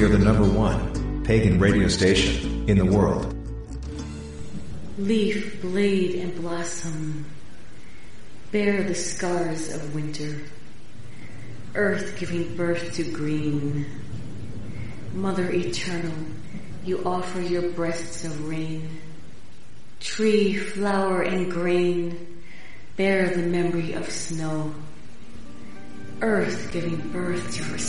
the #1 pagan radio station in the world. Leaf, blade, and blossom bear the scars of winter. Earth giving birth to green. Mother eternal, you offer your breasts of rain. Tree, flower, and grain bear the memory of snow. Earth giving birth to her